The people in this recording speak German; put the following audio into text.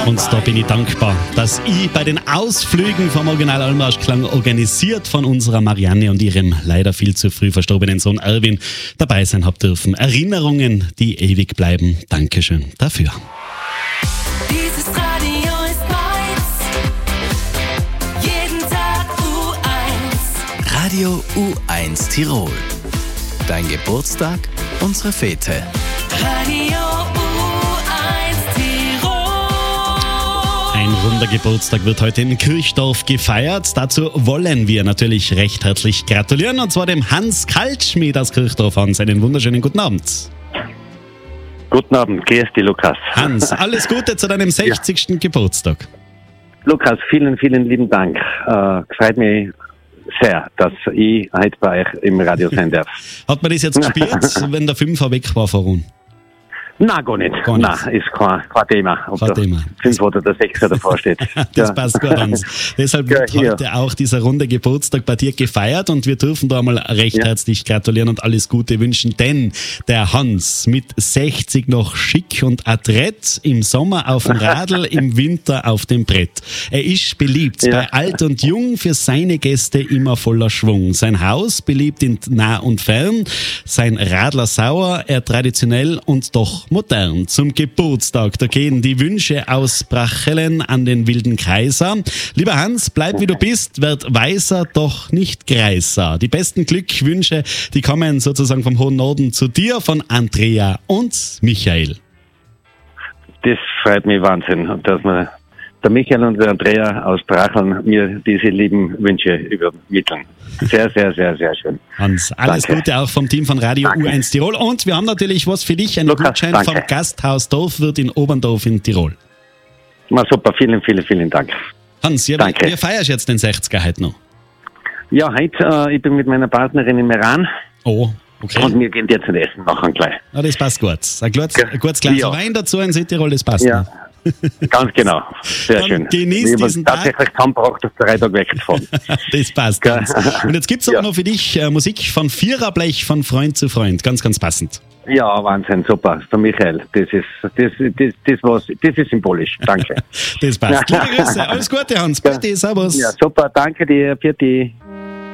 Und da bin ich dankbar, dass ich bei den Ausflügen vom Original Almrauschklang, organisiert von unserer Marianne und ihrem leider viel zu früh verstorbenen Sohn Erwin, dabei sein habe dürfen. Erinnerungen, die ewig bleiben. Dankeschön dafür. Dieses Radio ist meins. Jeden Tag U1. Radio U1 Tirol. Dein Geburtstag, unsere Fete. Radio U1 Tirol. Ein runder Geburtstag wird heute in Kirchdorf gefeiert. Dazu wollen wir natürlich recht herzlich gratulieren, und zwar dem Hans Kaltschmied aus Kirchdorf. Hans, einen wunderschönen guten Abend. Guten Abend, grüß dich, Lukas. Hans, alles Gute zu deinem 60. Geburtstag. Lukas, vielen, vielen lieben Dank. Gefreut mich sehr, dass ich heute bei euch im Radio sein darf. Hat man das jetzt gespürt, wenn der Fünfer weg war vor uns? Nein, gar nicht. Gar nicht. Nein, ist kein Thema. Ob Kein der Thema. 5 oder der 6 davor steht. Das passt gut, Hans. Deshalb wird heute auch dieser runde Geburtstag bei dir gefeiert, und wir dürfen da einmal recht herzlich gratulieren und alles Gute wünschen, denn der Hans mit 60 noch schick und adrett, im Sommer auf dem Radl, im Winter auf dem Brett. Er ist beliebt bei alt und jung, für seine Gäste immer voller Schwung. Sein Haus beliebt in nah und fern, sein Radler sauer, er traditionell und doch modern. Zum Geburtstag, da gehen die Wünsche aus Brachelen an den wilden Kaiser. Lieber Hans, bleib wie du bist, werd weiser, doch nicht greiser. Die besten Glückwünsche, die kommen sozusagen vom hohen Norden zu dir, von Andrea und Michael. Das freut mich Wahnsinn, dass wir der Michael und der Andrea aus Bracheln mir diese lieben Wünsche übermitteln. Sehr, sehr, sehr, sehr schön. Hans, alles Danke. Gute auch vom Team von Radio U1 Tirol. Und wir haben natürlich was für dich, einen Lukas, Gutschein danke. vom Gasthaus Dorfwirt in Oberndorf in Tirol. Na super, vielen, vielen, vielen Dank. Hans, ja, Danke. wir feiern jetzt den 60er heute noch. Ja, heute, ich bin mit meiner Partnerin im Iran Oh, okay. und wir gehen jetzt essen nachher gleich. Ja, das passt gut. Ein gutes Glas Ja. Wein dazu in Südtirol, das passt. Ja, noch. ganz genau. Sehr Dann schön. genieß Ich hab diesen Tag. tatsächlich zusammengebracht, auf 3 Tage wegzufahren. Das passt. Gell? Ganz. Und jetzt gibt es aber noch für dich Musik von Viererblech, von Freund zu Freund. Ganz, ganz passend. Ja, Wahnsinn, super. Der Michael, das ist symbolisch. Danke. Das passt. Liebe Grüße, alles Gute, Hans. Bitte, servus. Ja, super, danke dir, Pfiat.